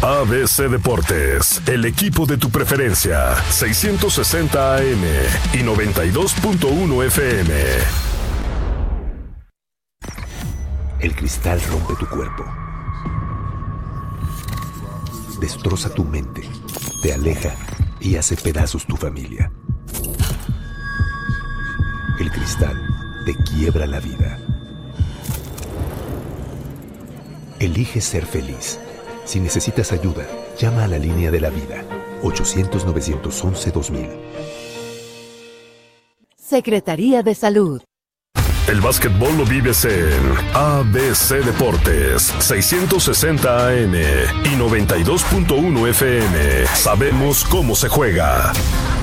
ABC Deportes, el equipo de tu preferencia, 660 AM y 92.1 FM. El cristal rompe tu cuerpo, destroza tu mente, te aleja y hace pedazos tu familia. El cristal te quiebra la vida. Elige ser feliz. Si necesitas ayuda, llama a la línea de la vida, 800-911-2000. Secretaría de Salud. El básquetbol lo vives en ABC Deportes, 660 AM y 92.1 FM. Sabemos cómo se juega.